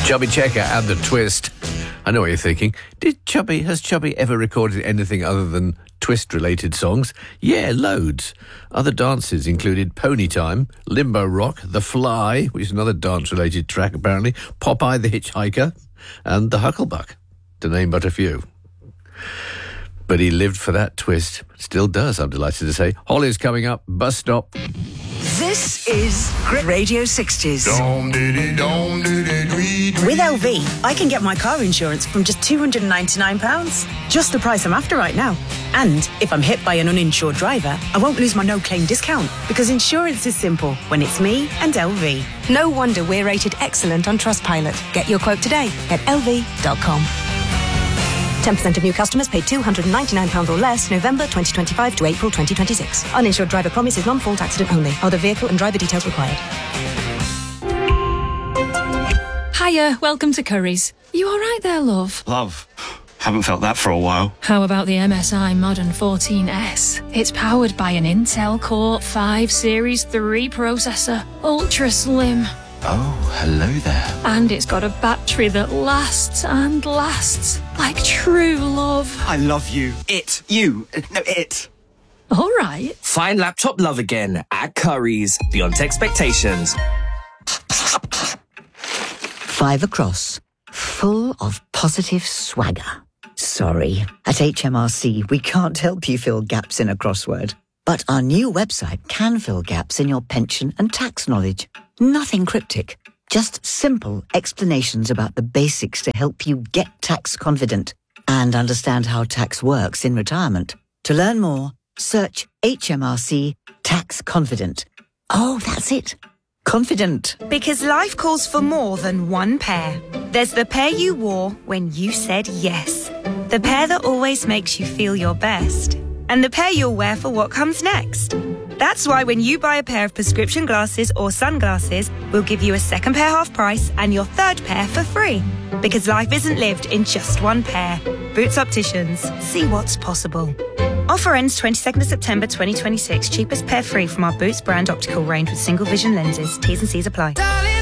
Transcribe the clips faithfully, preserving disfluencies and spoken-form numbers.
Chubby Checker and The Twist. I know what you're thinking. Did Chubby, has Chubby ever recorded anything other than twist-related songs? Yeah, loads. Other dances included Pony Time, Limbo Rock, The Fly, which is another dance-related track apparently, Popeye the Hitchhiker, and The Hucklebuck, to name but a few. But he lived for that twist. Still does, I'm delighted to say. Holly's coming up. Bus stop. This is Radio sixties. With L V, I can get my car insurance from just two hundred ninety-nine pounds. Just the price I'm after right now. And if I'm hit by an uninsured driver, I won't lose my no-claim discount, because insurance is simple when it's me and L V. No wonder we're rated excellent on Trustpilot. Get your quote today at L V dot com. ten percent of new customers paid two hundred ninety-nine pounds or less November twenty twenty-five to April twenty twenty-six. Uninsured driver promise is non-fault accident only. Other vehicle and driver details required. Hiya, welcome to Curry's. You all right there, love? Love? Haven't felt that for a while. How about the M S I Modern fourteen S? It's powered by an Intel Core five Series three processor. Ultra slim. Oh, hello there. And it's got a battery that lasts and lasts like true love. I love you. It. You. No, it. All right. Find laptop love again at Curry's. Beyond expectations. Five across. Full of positive swagger. Sorry. At H M R C, we can't help you fill gaps in a crossword. But our new website can fill gaps in your pension and tax knowledge. Nothing cryptic, just simple explanations about the basics to help you get tax confident and understand how tax works in retirement. To learn more, search H M R C Tax Confident. Oh, that's it. Confident. Because life calls for more than one pair. There's the pair you wore when you said yes. The pair that always makes you feel your best. And the pair you'll wear for what comes next. That's why when you buy a pair of prescription glasses or sunglasses, we'll give you a second pair half price and your third pair for free. Because life isn't lived in just one pair. Boots Opticians. See what's possible. Offer ends twenty-second of September twenty twenty-six. Cheapest pair free from our Boots brand optical range with single vision lenses. T's and C's apply.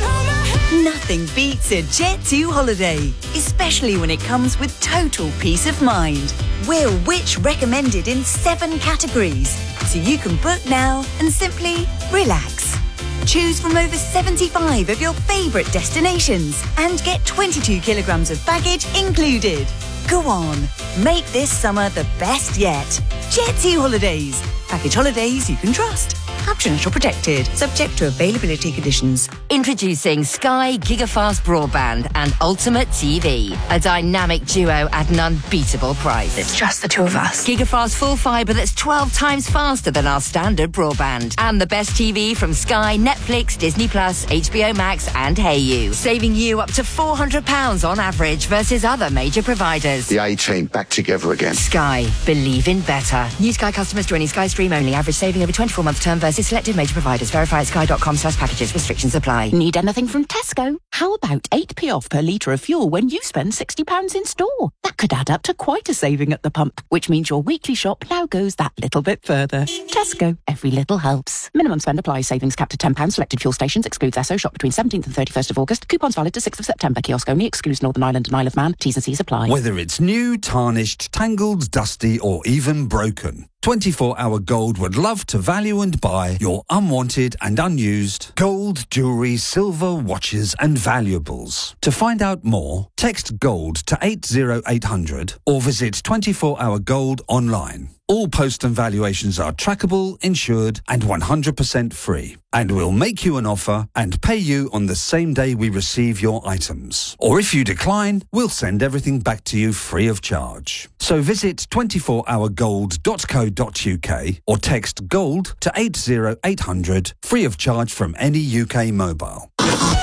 Nothing beats a Jet two holiday, especially when it comes with total peace of mind. We're Which recommended in seven categories, so you can book now and simply relax. Choose from over seventy-five of your favourite destinations and get twenty-two kilograms of baggage included. Go on, make this summer the best yet. Jet two Holidays. Package holidays you can trust. Captions are protected, subject to availability conditions. Introducing Sky Gigafast Broadband and Ultimate T V. A dynamic duo at an unbeatable price. It's just the two of us. Gigafast full fibre that's twelve times faster than our standard broadband. And the best T V from Sky, Netflix, Disney Plus, H B O Max and Hey You. Saving you up to four hundred pounds on average versus other major providers. The A-Team back together again. Sky. Believe in better. New Sky customers joining Sky Stream only. Average saving over twenty-four month term versus selected major providers. Verify at sky dot com slash packages. Restrictions apply. Need anything from Tesco? How about eight p off per litre of fuel when you spend sixty pounds in store? That could add up to quite a saving at the pump, which means your weekly shop now goes that little bit further. Tesco. Every little helps. Minimum spend applies. Savings capped at ten pounds. Selected fuel stations. Excludes Esso. Shop between seventeenth and thirty-first of August. Coupons valid to sixth of September. Kiosk only. Excludes Northern Ireland and Isle of Man. T's and C's apply. Whether it's new, tarnished, tangled, dusty or even broken, twenty-four hour Gold would love to value and buy your unwanted and unused gold, jewellery, silver, watches and valuables. To find out more, text GOLD to eight zero eight hundred or visit twenty-four hour gold online. All post and valuations are trackable, insured and one hundred percent free. And we'll make you an offer and pay you on the same day we receive your items. Or if you decline, we'll send everything back to you free of charge. So visit twenty-four hour gold dot co dot uk or text GOLD to eight zero eight hundred, free of charge from any U K mobile.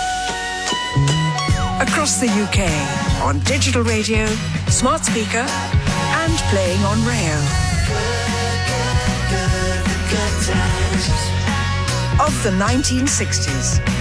Across the U K, on digital radio, smart speaker, and playing on rail. Of the nineteen sixties.